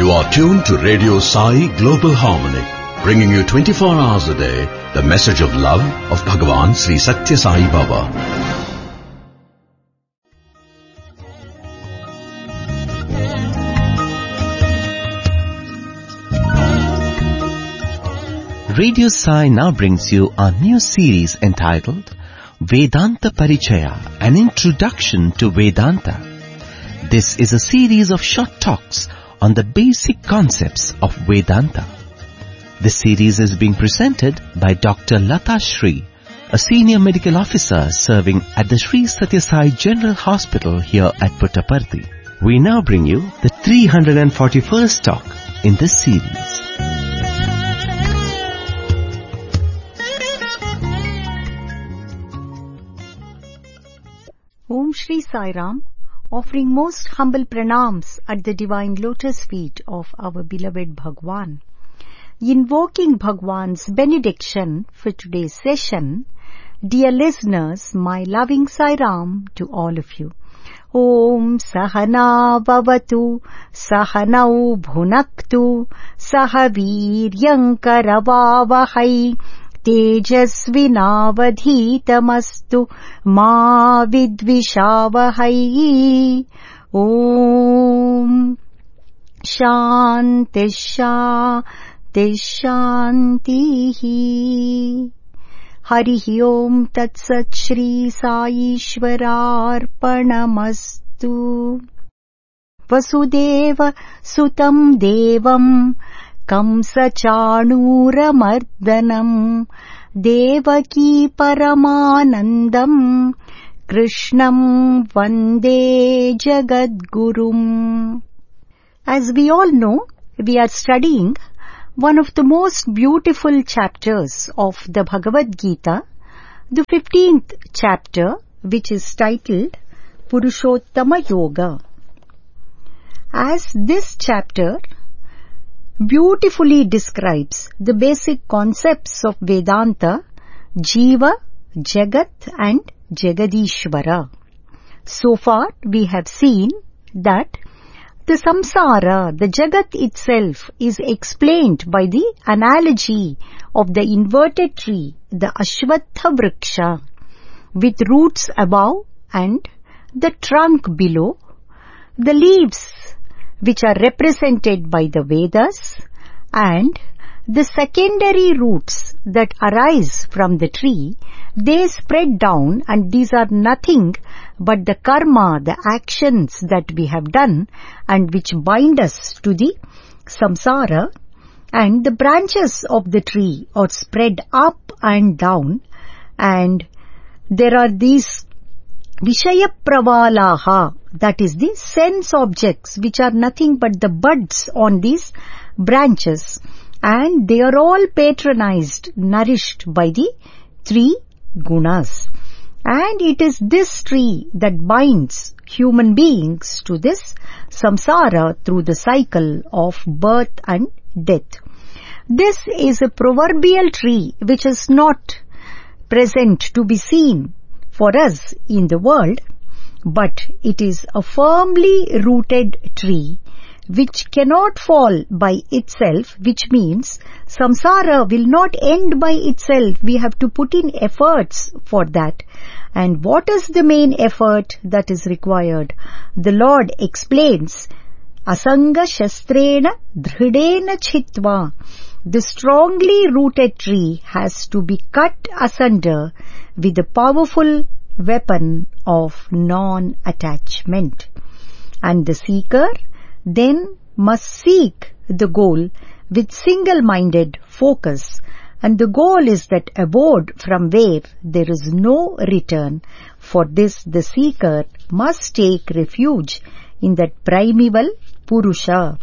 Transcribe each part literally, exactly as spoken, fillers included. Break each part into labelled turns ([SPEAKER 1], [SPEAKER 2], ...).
[SPEAKER 1] You are tuned to Radio Sai Global Harmony, bringing you twenty-four hours a day the message of love of Bhagavan Sri Satya Sai Baba.
[SPEAKER 2] Radio Sai now brings you a new series entitled Vedanta Parichaya, an introduction to Vedanta. This is a series of short talks on the basic concepts of Vedanta. This series is being presented by Doctor Lata Shri, a senior medical officer serving at the Sri Satya Sai General Hospital here at Puttaparthi. We now bring you the three hundred forty-first talk in this series.
[SPEAKER 3] Om Shri Sai Ram, offering most humble pranams at the divine lotus feet of our beloved Bhagwan. Invoking Bhagwan's benediction for today's session, dear listeners, my loving Sai Ram to all of you. Om Sahana Bhavatu, Sahanau Bhunaktu, Sahaviryankaravavahai, Tejasvinavadhitamastu ma vidvishavahai. Om Shanti Shanti Shantihi. Harihi Om Tat Sat Shri Sai Ishwararpanamastu. Vasudeva Sutam Devam Kamsa Chanuramardanam Devaki Paramanandam Krishnam Vande Jagadgurum. As we all know, we are studying one of the most beautiful chapters of the Bhagavad Gita, the fifteenth chapter, which is titled Purushottama Yoga. As this chapter beautifully describes the basic concepts of Vedanta, Jiva, Jagat and Jagadishvara. So far we have seen that the samsara, the Jagat itself, is explained by the analogy of the inverted tree, the Ashwatha Vriksha, with roots above and the trunk below, the leaves which are represented by the Vedas, and the secondary roots that arise from the tree, they spread down, and these are nothing but the karma, the actions that we have done and which bind us to the samsara, and the branches of the tree are spread up and down, and there are these Vishaya Pravalaha, that is the sense objects which are nothing but the buds on these branches, and they are all patronized, nourished by the three gunas. And it is this tree that binds human beings to this samsara through the cycle of birth and death. This is a proverbial tree which is not present to be seen for us in the world, but it is a firmly rooted tree which cannot fall by itself, which means samsara will not end by itself. We have to put in efforts for that. And what is the main effort that is required? The Lord explains, Asanga shastrena dhridena chitva. The strongly rooted tree has to be cut asunder with the powerful weapon of non-attachment. And the seeker then must seek the goal with single-minded focus, and the goal is that abode from where there is no return. For this the seeker must take refuge in that primeval Purusha.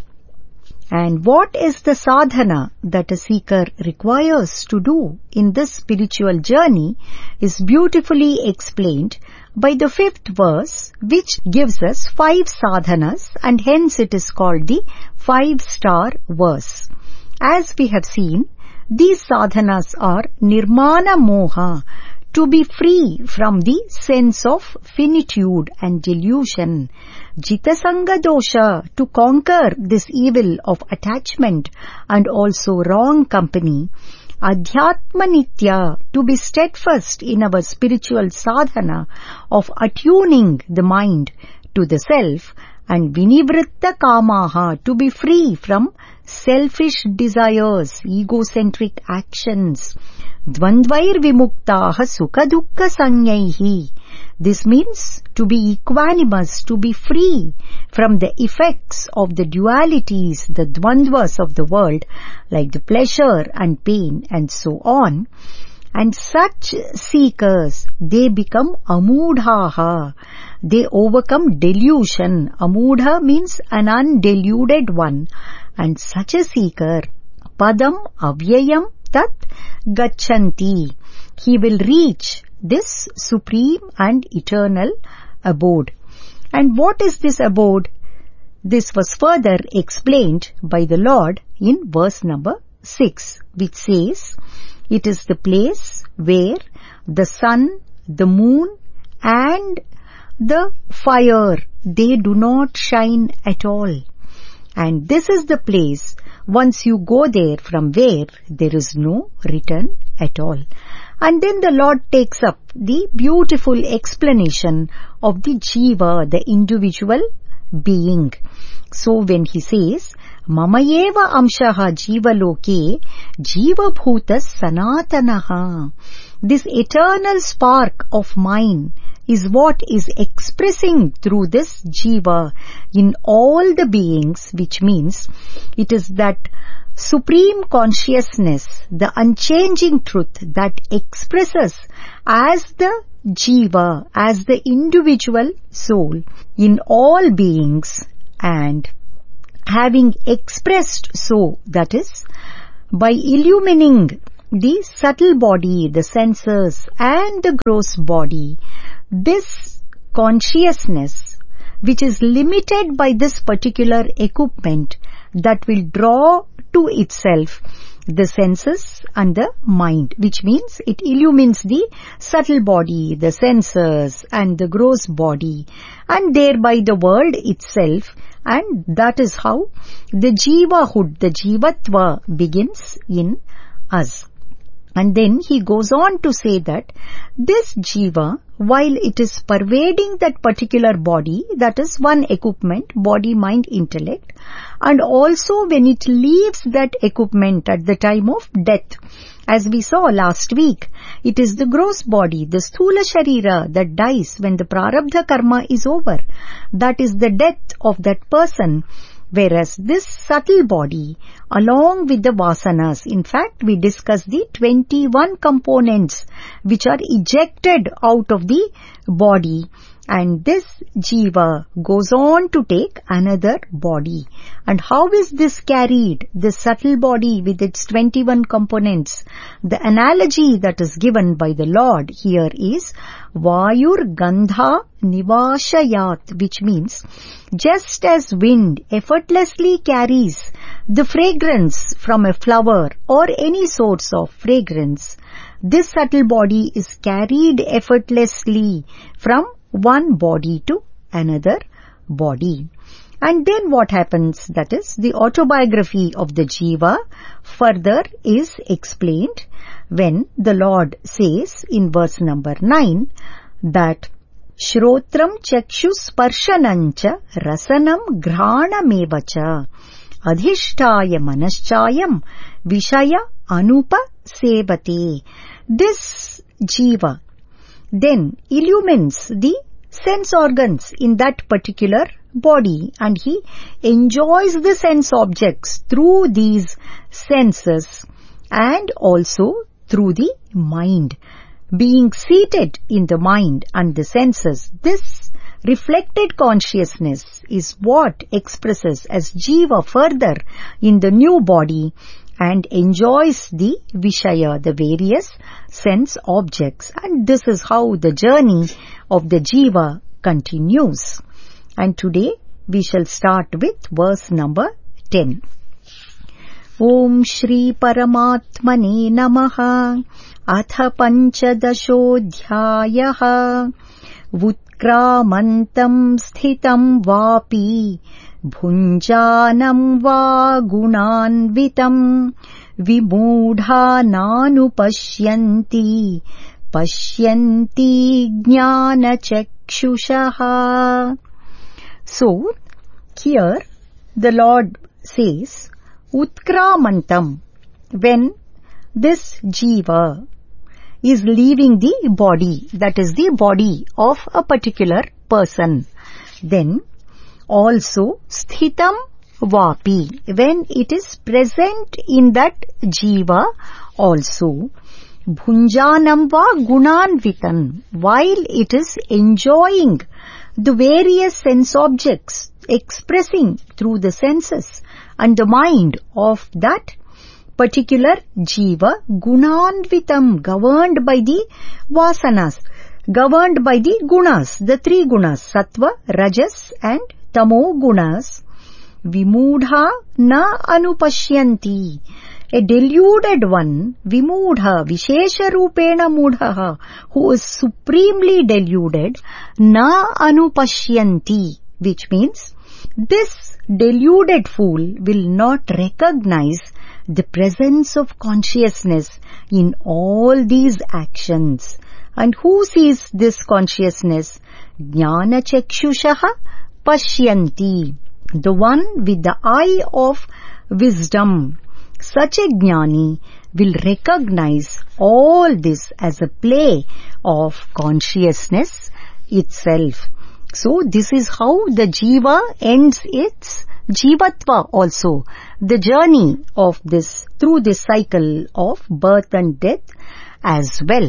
[SPEAKER 3] And what is the sadhana that a seeker requires to do in this spiritual journey is beautifully explained by the fifth verse, which gives us five sadhanas, and hence it is called the five-star verse. As we have seen, these sadhanas are nirmana moha, to be free from the sense of finitude and delusion. Jitasanga dosha, to conquer this evil of attachment and also wrong company. Adhyatma nitya, to be steadfast in our spiritual sadhana of attuning the mind to the self. And vinivritta kamaha, to be free from selfish desires, egocentric actions. Dvandvair vimuktaha sukha dukkha sanyaihi. This means to be equanimous, to be free from the effects of the dualities, the dvandvas of the world, like the pleasure and pain and so on. And such seekers, they become amudhaha. They overcome delusion. Amudha means an undeluded one. And such a seeker, padam avyayam tat gachanti. He will reach this supreme and eternal abode. And what is this abode? This was further explained by the Lord in verse number six, which says, it is the place where the sun, the moon and the fire, they do not shine at all. And this is the place, once you go there, from where there is no return at all. And then the Lord takes up the beautiful explanation of the jiva, the individual being. So when he says, Mamayeva amshaha jiva loke jiva bhutas sanatanaha. This eternal spark of mine is what is expressing through this jiva in all the beings, which means it is that supreme consciousness, the unchanging truth that expresses as the jiva, as the individual soul in all beings, and having expressed so, that is, by illumining the subtle body, the senses and the gross body, this consciousness, which is limited by this particular equipment, that will draw to itself the senses and the mind, which means it illumines the subtle body, the senses and the gross body, and thereby the world itself. And that is how the jivahood, the jivatva begins in us. And then he goes on to say that this jiva, while it is pervading that particular body, that is one equipment, body, mind, intellect, and also when it leaves that equipment at the time of death, as we saw last week, it is the gross body, the sthula sharira, that dies when the prarabdha karma is over. That is the death of that person. Whereas this subtle body, along with the vasanas, in fact, we discussed the twenty-one components which are ejected out of the body. And this jiva goes on to take another body. And how is this carried, this subtle body with its twenty-one components? The analogy that is given by the Lord here is Vayur Gandha Nivashayat, which means just as wind effortlessly carries the fragrance from a flower or any source of fragrance, this subtle body is carried effortlessly from one body to another body. And then what happens, that is, the autobiography of the jiva further is explained when the Lord says in verse number nine that Shrotram chakshus sparshanancha rasanam ghraanamevacha adhishtaya manaschayam vishaya anupa sevate. This jiva then illumines the sense organs in that particular body, and he enjoys the sense objects through these senses and also through the mind. Being seated in the mind and the senses, this reflected consciousness is what expresses as jiva further in the new body and enjoys the vishaya, the various sense objects. And this is how the journey of the jiva continues. And today we shall start with verse number ten. Om Shri Paramatmane Namaha अथ पञ्चदशोऽध्यायः उत्क्रामन्तं स्थितं वापि भुञ्जानं वा गुणान्वितं विमूढा नानुपश्यन्ति पश्यन्ति ज्ञानचक्षुषः. So, here the Lord says, Utkramantam, when this jiva is leaving the body, that is the body of a particular person, then also sthitam vapi, when it is present in that jiva also, bhunjanam va gunanvitan, while it is enjoying the various sense objects, expressing through the senses and the mind of that particular jiva, gunanvitam, governed by the vasanas, governed by the gunas, the three gunas, sattva, rajas and tamo gunas, vimudha na anupashyanti, a deluded one, vimudha, vishesha rupena mudha, who is supremely deluded, na anupashyanti, which means this deluded fool will not recognize the presence of consciousness in all these actions. And who sees this consciousness? Jnana chakshushaha pashyanti, the one with the eye of wisdom. Such a jnani will recognize all this as a play of consciousness itself. So this is how the jiva ends its jivatva also, the journey of this, through this cycle of birth and death as well.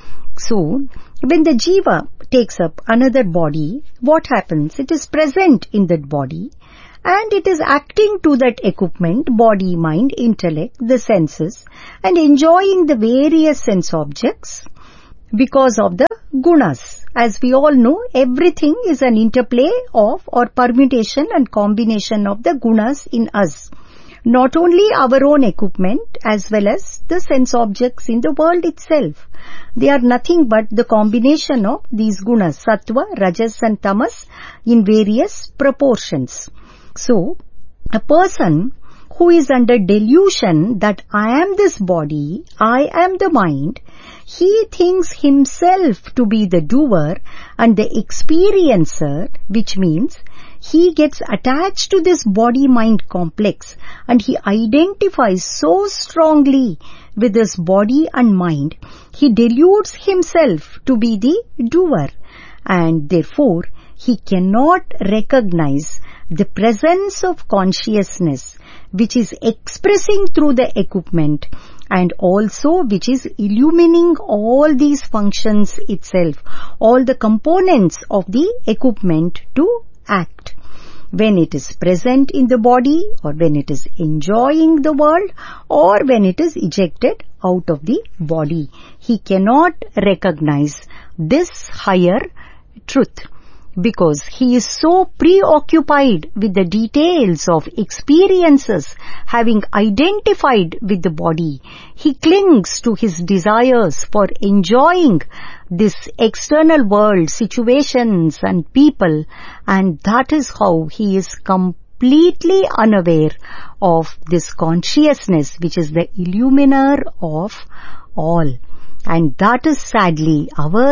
[SPEAKER 3] So, when the jiva takes up another body, what happens? It is present in that body and it is acting to that equipment, body, mind, intellect, the senses, and enjoying the various sense objects because of the gunas. As we all know, everything is an interplay of or permutation and combination of the gunas in us. Not only our own equipment as well as the sense objects in the world itself. They are nothing but the combination of these gunas, sattva, rajas and tamas in various proportions. So, a person who is under delusion that I am this body, I am the mind, he thinks himself to be the doer and the experiencer, which means he gets attached to this body-mind complex and he identifies so strongly with this body and mind, he deludes himself to be the doer, and therefore he cannot recognize the presence of consciousness which is expressing through the equipment and also which is illumining all these functions itself, all the components of the equipment to act. When it is present in the body or when it is enjoying the world or when it is ejected out of the body, he cannot recognize this higher truth. Because he is so preoccupied with the details of experiences, having identified with the body, he clings to his desires for enjoying this external world, situations and people, and that is how he is completely unaware of this consciousness which is the illuminer of all. And that is sadly our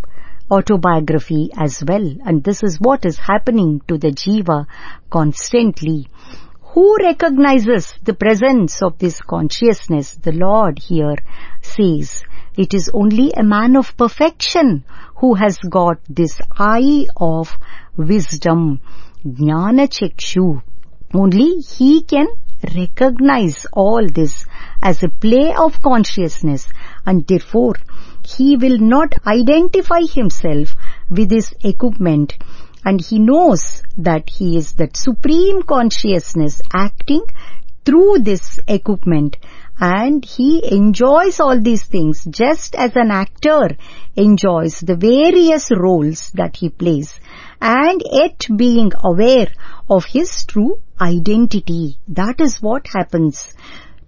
[SPEAKER 3] autobiography as well, and this is what is happening to the jiva constantly. Who recognizes the presence of this consciousness? The Lord here says, it is only a man of perfection who has got this eye of wisdom, jnana chakshu. Only he can recognize all this as a play of consciousness, and therefore he will not identify himself with this equipment, and he knows that he is that supreme consciousness acting through this equipment, and he enjoys all these things just as an actor enjoys the various roles that he plays, and yet being aware of his true identity. That is what happens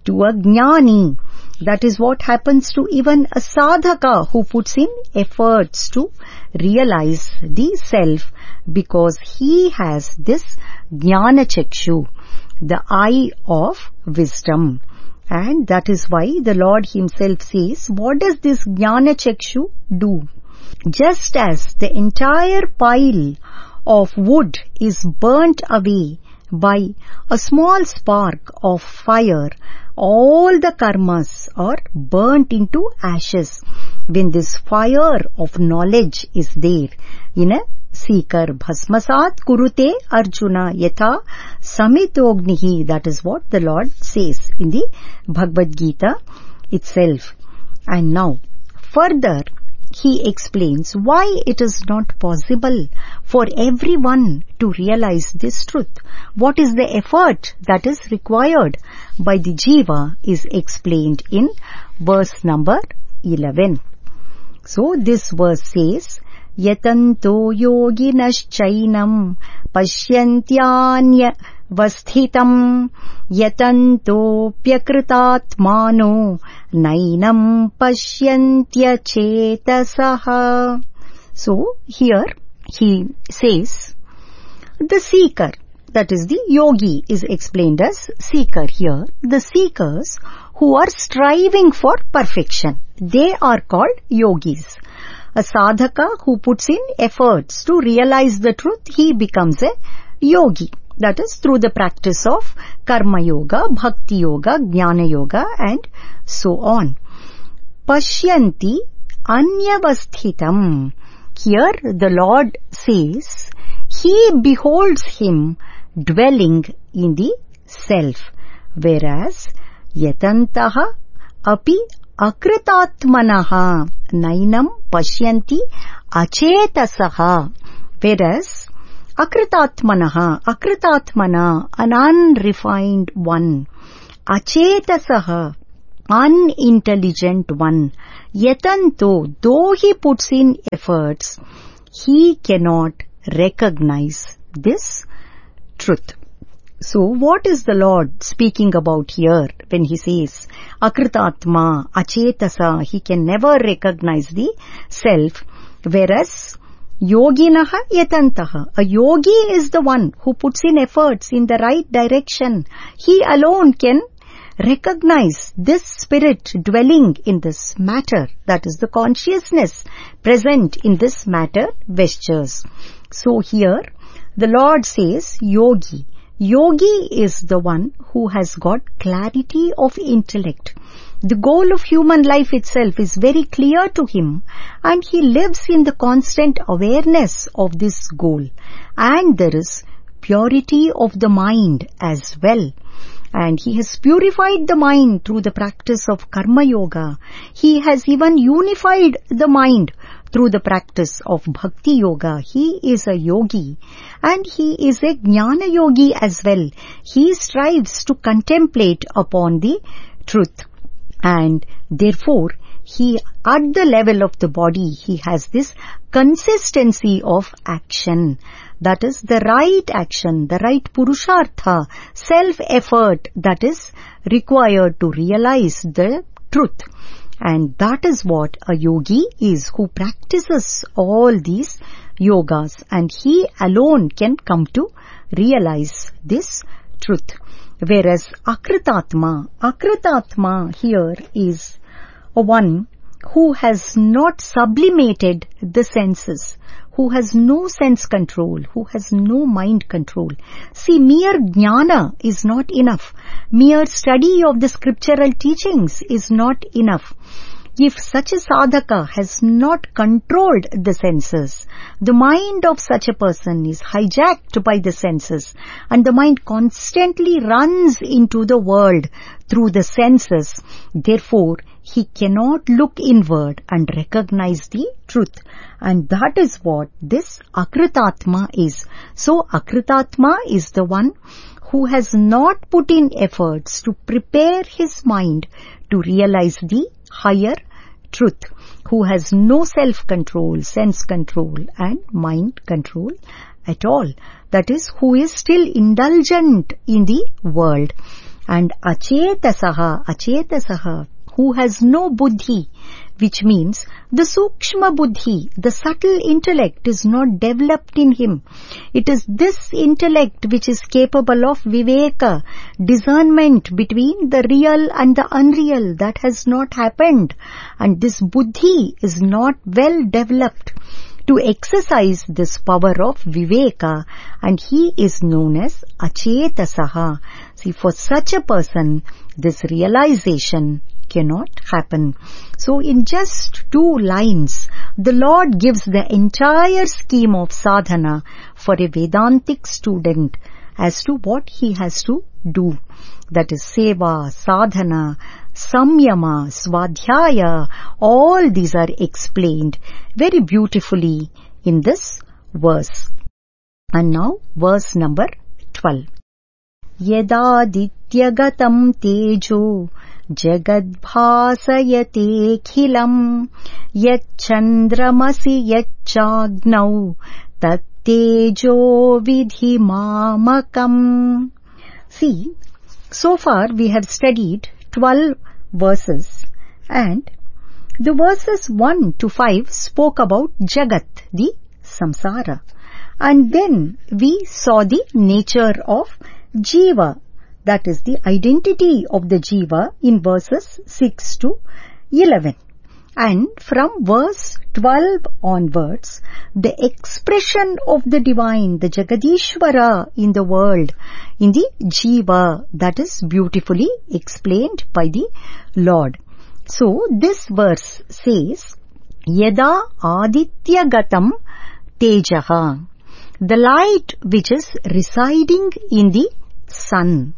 [SPEAKER 3] to a jnani. That is what happens to even a sadhaka who puts in efforts to realize the self, because he has this jnana chakshu, the eye of wisdom. And that is why the Lord himself says, what does this jnana chakshu do? Just as the entire pile of wood is burnt away by a small spark of fire, all the karmas are burnt into ashes when this fire of knowledge is there in a seeker. Bhasmasat kurute Arjuna yatha samitognihi. That is what the Lord says in the Bhagavad Gita itself. And now further he explains why it is not possible for everyone to realize this truth. What is the effort that is required by the jiva is explained in verse number eleven. So this verse says, yatanto yoginaschainam pashyantyanya Vasthitam yatanto pyakritatmano nainam pashyantya chetasaha. So here he says the seeker, that is the yogi, is explained as seeker here. The seekers who are striving for perfection, they are called yogis. A sadhaka who puts in efforts to realize the truth, he becomes a yogi. That is through the practice of karma yoga, bhakti yoga, jnana yoga and so on. Pashyanti anyavasthitam. Here the Lord says, he beholds him dwelling in the self. Whereas, yatantaha api akritatmanaha nainam pashyanti achetasaha. Whereas, akritatmanaha, akritatmana, an unrefined one, achetasaha, unintelligent one, yatanto, though he puts in efforts, he cannot recognize this truth. So what is the Lord speaking about here when he says akritatma, achetasa, he can never recognize the self, whereas yoginaha yatantaha, a yogi is the one who puts in efforts in the right direction. He alone can recognize this spirit dwelling in this matter, that is the consciousness present in this matter vestures. So here the Lord says yogi. Yogi is the one who has got clarity of intellect. The goal of human life itself is very clear to him, and he lives in the constant awareness of this goal. And there is purity of the mind as well. And he has purified the mind through the practice of karma yoga. He has even unified the mind through the practice of bhakti yoga. He is a yogi and he is a jnana yogi as well. He strives to contemplate upon the truth, and therefore he, at the level of the body, he has this consistency of action. That is the right action, the right purushartha, self-effort that is required to realize the truth. And that is what a yogi is, who practices all these yogas, and he alone can come to realize this truth. Whereas akritatma, akritatma here is a one who has not sublimated the senses, who has no sense control, who has no mind control. See, mere jnana is not enough. Mere study of the scriptural teachings is not enough. If such a sadhaka has not controlled the senses, the mind of such a person is hijacked by the senses, and the mind constantly runs into the world through the senses. Therefore, he cannot look inward and recognize the truth. And that is what this akritatma is. So akritatma is the one who has not put in efforts to prepare his mind to realize the higher truth, who has no self-control, sense control and mind control at all. That is, who is still indulgent in the world. And achetasaha, achetasaha, who has no buddhi, which means the sukshma buddhi, the subtle intellect is not developed in him. It is this intellect which is capable of viveka, discernment between the real and the unreal. That has not happened. And this buddhi is not well developed to exercise this power of viveka, and he is known as achetasaha. See, for such a person, this realization cannot happen. So in just two lines, the Lord gives the entire scheme of sadhana for a Vedantic student as to what he has to do. That is seva, sadhana, samyama, swadhyaya, all these are explained very beautifully in this verse. And now verse number twelve. Yadadityagatam tejo jagadbhasayatekhilam yachandramasi yachagnau tattejo vidhimamakam. See, so far we have studied twelve verses, and the verses one to five spoke about Jagat, the samsara. And then we saw the nature of Jiva, that is the identity of the Jiva in verses six to eleven. And from verse twelve onwards, the expression of the divine, the Jagadishvara in the world, in the Jiva, that is beautifully explained by the Lord. So this verse says, Yada Aditya Gatam Tejaha, the light which is residing in the sun.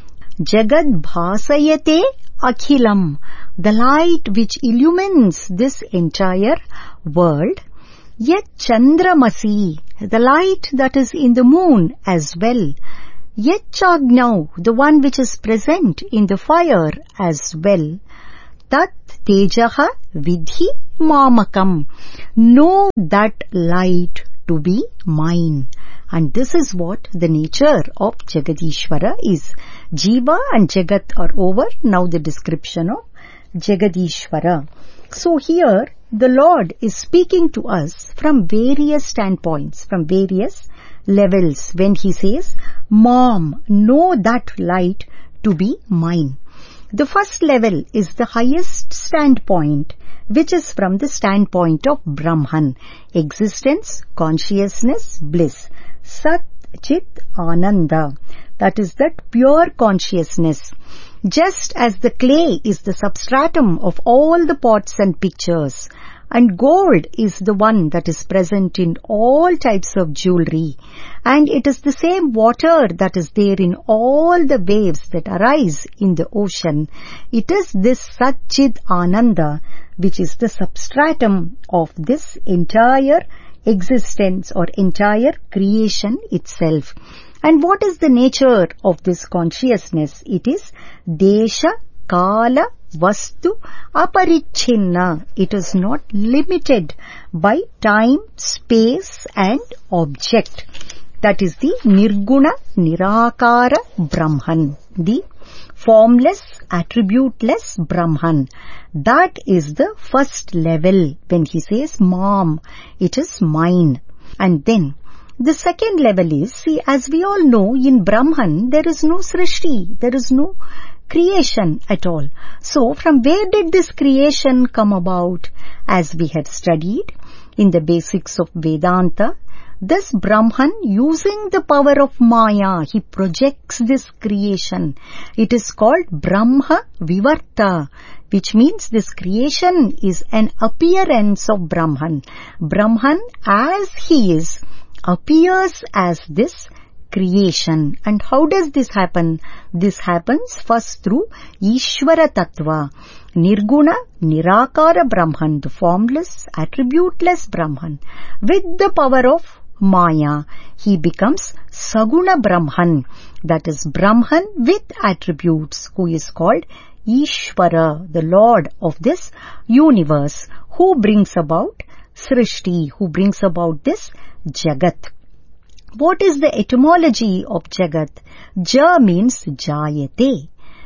[SPEAKER 3] Jagad Bhasayate Akhilam, the light which illumines this entire world. Yet Chandramasi, the light that is in the moon as well. Yet Chagnau, the one which is present in the fire as well. Tat Tejaha Vidhi Mamakam, know that light to be mine. And this is what the nature of Jagadishvara is. Jiva and Jagat are over. Now the description of Jagadishvara. So here the Lord is speaking to us from various standpoints, from various levels, when he says, Mom, know that light to be mine. The first level is the highest standpoint, which is from the standpoint of Brahman, existence, consciousness, bliss. Sat Chit Ananda, that is that pure consciousness. Just as the clay is the substratum of all the pots and pictures, and gold is the one that is present in all types of jewelry, and it is the same water that is there in all the waves that arise in the ocean. It is this Sat Chit Ananda which is the substratum of this entire existence or entire creation itself. And what is the nature of this consciousness? It is Desha, Kala, Vastu, Aparichinna. It is not limited by time, space and object. That is the Nirguna, Nirakara Brahman, the formless, attributeless Brahman. That is the first level when he says, Mom, it is mine. And then the second level is, see, as we all know, in Brahman there is no Srishti, there is no creation at all. So from where did this creation come about? As we had studied in the basics of Vedanta, this Brahman, using the power of Maya, he projects this creation. It is called Brahma Vivarta, which means this creation is an appearance of Brahman. Brahman, as he is, appears as this creation. And how does this happen? This happens first through Ishvara Tattva, Nirguna, Nirakara Brahman, the formless, attributeless Brahman. With the power of Maya, he becomes Saguna Brahman, that is Brahman with attributes, who is called Ishvara, the Lord of this universe, who brings about Srishti, who brings about this Jagat. What is the etymology of Jagat? Ja means Jayate.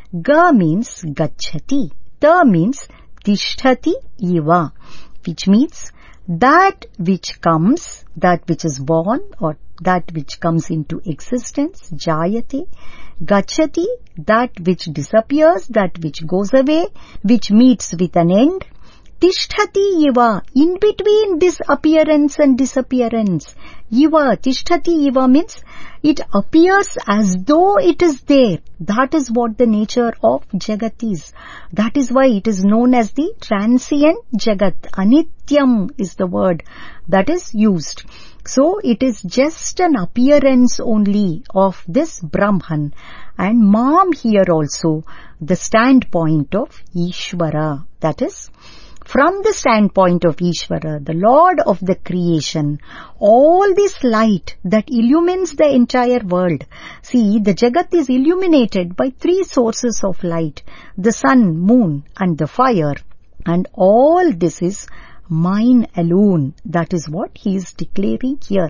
[SPEAKER 3] Ga means gacchati. Ta means tishtati iva, which means that which comes, that which is born, or that which comes into existence, jayate, gacchati, that which disappears, that which goes away, which meets with an end, tishtati iva, in between this appearance and disappearance. Iva, tishtati iva means it appears as though it is there. That is what the nature of Jagat is. That is why it is known as the transient Jagat. Anityam is the word that is used. So it is just an appearance only of this Brahman. And Mam here also, the standpoint of Ishvara. That is, from the standpoint of Ishvara, the Lord of the creation, all this light that illumines the entire world. See, the Jagat is illuminated by three sources of light, the sun, moon and the fire. And all this is mine alone. That is what he is declaring here.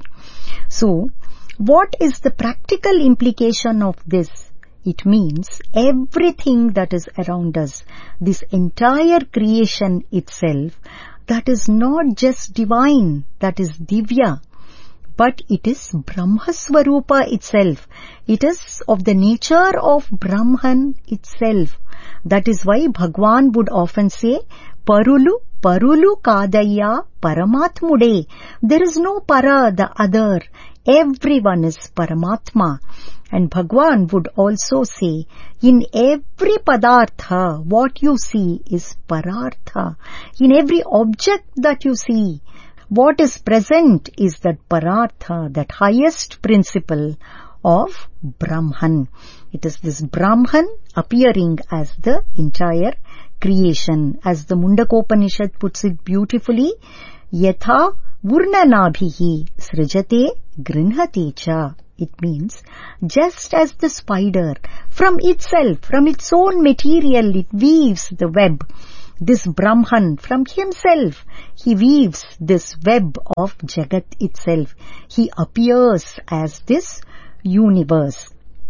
[SPEAKER 3] So, what is the practical implication of this? It means everything that is around us, this entire creation itself, that is not just divine, that is divya, but it is Brahmaswarupa itself. It is of the nature of Brahman itself. That is why Bhagwan would often say, Parulu, Parulu Kadaya Paramatmude. There is no para, the other. Everyone is Paramatma. And Bhagwan would also say, in every padartha, what you see is parartha. In every object that you see, what is present is that parartha, that highest principle of Brahman. It is this Brahman appearing as the entire creation. As the Mundakopanishad puts it beautifully, Yatha Vurnanabhihi Srijate Grinhate cha. It means, just as the spider, from itself, from its own material, it weaves the web. This Brahman, from himself, he weaves this web of Jagat itself. He appears as this universe.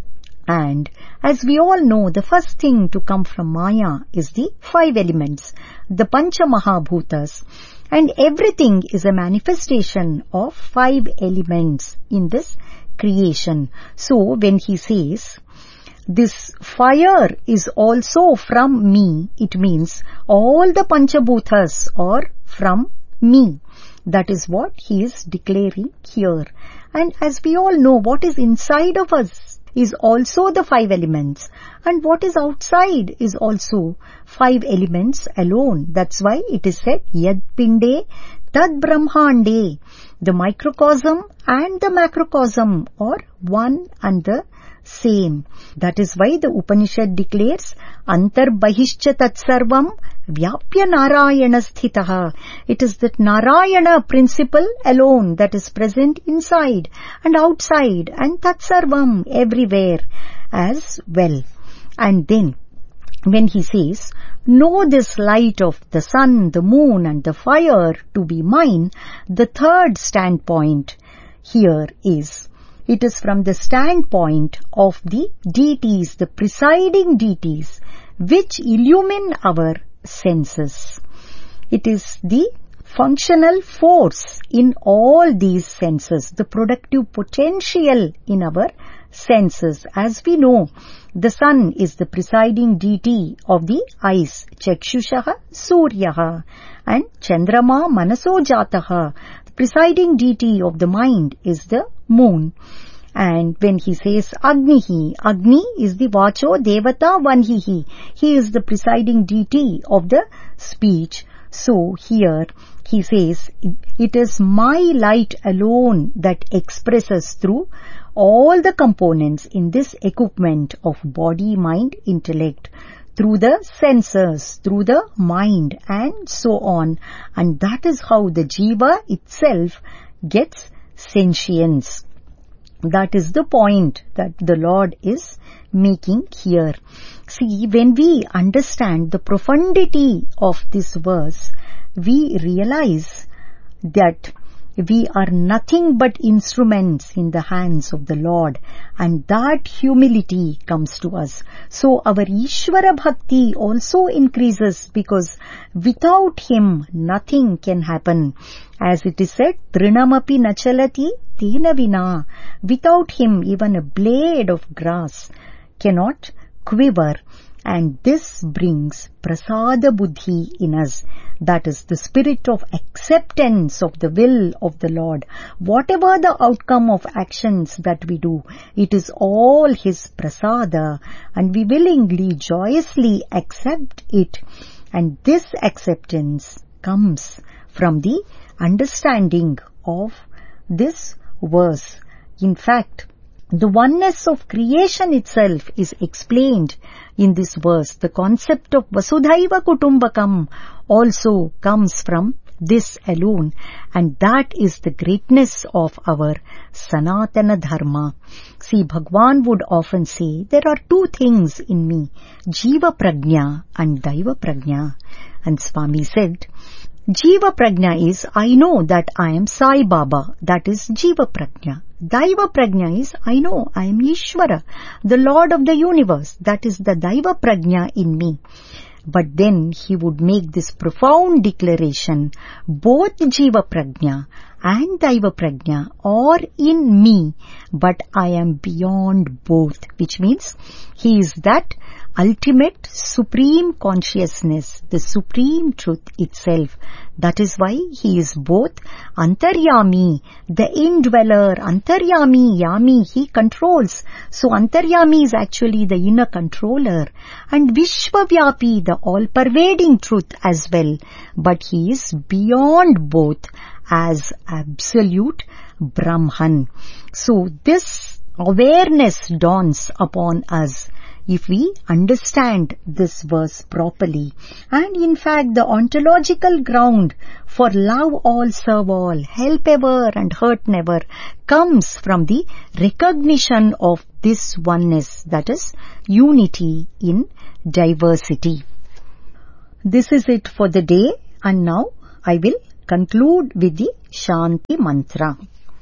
[SPEAKER 3] And as we all know, the first thing to come from Maya is the five elements, the Pancha Mahabhutas. And everything is a manifestation of five elements in this creation. So when he says, this fire is also from me, it means all the Panchabhutas are from me. That is what he is declaring here. And as we all know, what is inside of us is also the five elements. And what is outside is also five elements alone. That's why it is said, Yad Pinde Tad Brahmande. The microcosm and the macrocosm are one and the same. That is why the Upanishad declares, Antar Bahishcha Tat Sarvam Vyapya Narayana Sthitaha. It is that Narayana principle alone that is present inside and outside and Tat Sarvam everywhere as well. And then when he says, know this light of the sun, the moon and the fire to be mine, the third standpoint here is, it is from the standpoint of the deities, the presiding deities, which illumine our senses. It is the functional force in all these senses, the productive potential in our senses. As we know, the sun is the presiding deity of the eyes, Chakshushaha Suryaha, and Chandrama Manaso Jataha, the presiding deity of the mind is the moon. And when he says Agnihi, Agni is the Vacho Devata Vanhihi. He is the presiding deity of the speech. So here he says, it is my light alone that expresses through all the components in this equipment of body, mind, intellect, through the senses, through the mind and so on. And that is how the jiva itself gets sentience. That is the point that the Lord is making here. See, when we understand the profundity of this verse, we realize that we are nothing but instruments in the hands of the Lord, and that humility comes to us. So our Ishvara Bhakti also increases, because without Him nothing can happen. As it is said, Trinamapi nachalati tena vina. Without Him even a blade of grass cannot quiver. And this brings prasada buddhi in us. That is the spirit of acceptance of the will of the Lord. Whatever the outcome of actions that we do, it is all His prasada, and we willingly, joyously accept it. And this acceptance comes from the understanding of this verse. In fact, the oneness of creation itself is explained in this verse. The concept of Vasudhaiva Kutumbakam also comes from this alone, and that is the greatness of our Sanatana Dharma. See, Bhagwan would often say, there are two things in me, Jiva Prajna and Daiva Prajna. And Swami said, Jiva Prajna is, I know that I am Sai Baba. That is Jiva Prajna. Daiva Prajna is, I know I am Ishvara, the Lord of the universe. That is the Daiva Prajna in me. But then he would make this profound declaration, both Jiva Prajna and Daiva Prajna are in me, but I am beyond both, which means he is that ultimate supreme consciousness, the supreme truth itself. That is why he is both Antaryami, the indweller, Antaryami, Yami, he controls. So Antaryami is actually the inner controller, and Vishwavyapi, the all-pervading truth as well. But he is beyond both as absolute Brahman. So this awareness dawns upon us if we understand this verse properly. And in fact, the ontological ground for love all, serve all, help ever and hurt never comes from the recognition of this oneness, that is, unity in diversity. This is it for the day, and now I will conclude with the Shanti Mantra.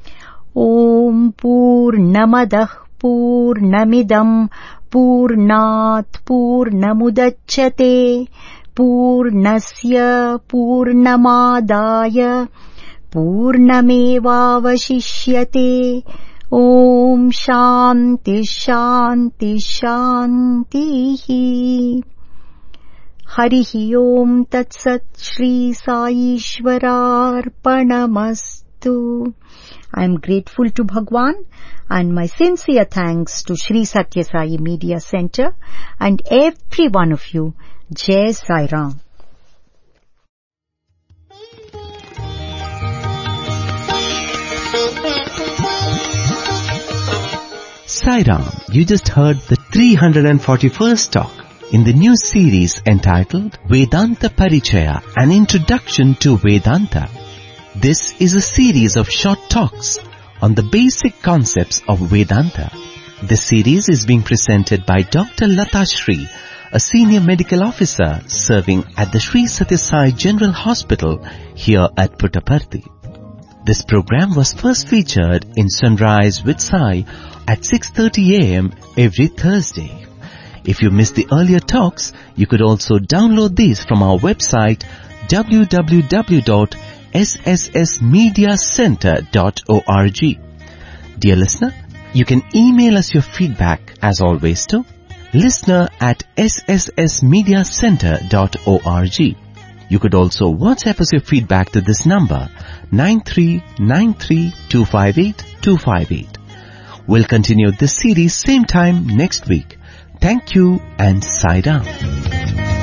[SPEAKER 3] Om Purnamadah Purnamidam Purnat Purnamudachyate Purnasya Purnamadaya Purnamevavashishyate. Om Shanti Shanti Shanti. Harihi Om Tat Sat Shri Sai Ishwararpanamastu. I am grateful to Bhagwan, and my sincere thanks to Sri Satya Sai Media Center and every one of you. Jai Sai Ram.
[SPEAKER 2] Sai Ram, you just heard the three hundred forty-first talk in the new series entitled Vedanta Parichaya, an introduction to Vedanta. This is a series of short talks on the basic concepts of Vedanta. This series is being presented by Doctor Lata Shri, a senior medical officer serving at the Sri Satya Sai General Hospital here at Puttaparthi. This program was first featured in Sunrise with Sai at six thirty a m every Thursday. If you missed the earlier talks, you could also download these from our website w w w dot s s s media center dot org. Dear listener, you can email us your feedback as always to listener at s s s media center dot org. You could also WhatsApp us your feedback to this number nine three nine three two five eight two five eight. We'll continue this series same time next week. Thank you and Sai Ram.